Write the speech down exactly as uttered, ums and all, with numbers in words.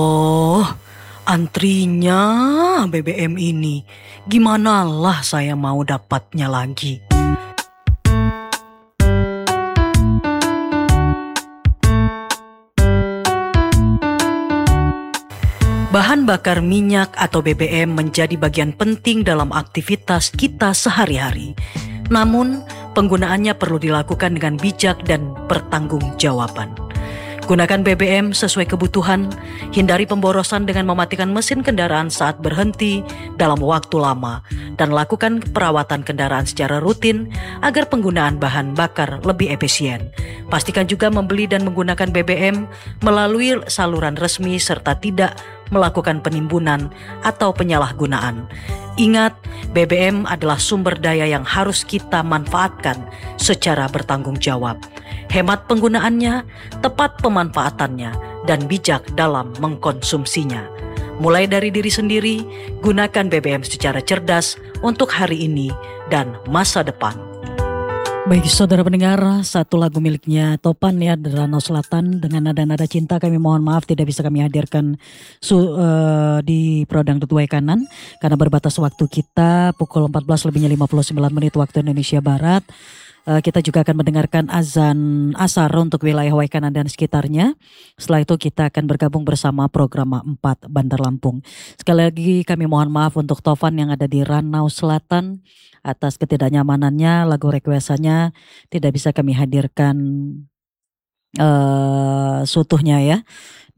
Oh, antrinya B B M ini. Gimanalah saya mau dapatnya lagi? Bahan bakar minyak atau B B M menjadi bagian penting dalam aktivitas kita sehari-hari. Namun, penggunaannya perlu dilakukan dengan bijak dan bertanggung-jawaban. Gunakan B B M sesuai kebutuhan, hindari pemborosan dengan mematikan mesin kendaraan saat berhenti dalam waktu lama, dan lakukan perawatan kendaraan secara rutin agar penggunaan bahan bakar lebih efisien. Pastikan juga membeli dan menggunakan B B M melalui saluran resmi serta tidak melakukan penimbunan atau penyalahgunaan. Ingat, B B M adalah sumber daya yang harus kita manfaatkan secara bertanggung jawab. Hemat penggunaannya, tepat pemanfaatannya, dan bijak dalam mengkonsumsinya. Mulai dari diri sendiri, gunakan B B M secara cerdas untuk hari ini dan masa depan. Baik saudara pendengar, satu lagu miliknya Topan ya, dari Danau Selatan dengan nada-nada cinta. Kami mohon maaf tidak bisa kami hadirkan su, uh, di Prodang Tuai Kanan karena berbatas waktu kita pukul empat belas lebihnya lima puluh sembilan menit waktu Indonesia Barat. Uh, kita juga akan mendengarkan azan asar untuk wilayah Waikanan dan sekitarnya. Setelah itu kita akan bergabung bersama program empat Bandar Lampung. Sekali lagi kami mohon maaf untuk Tovan yang ada di Ranau Selatan atas ketidaknyamanannya, lagu requestannya tidak bisa kami hadirkan uh, seutuhnya ya.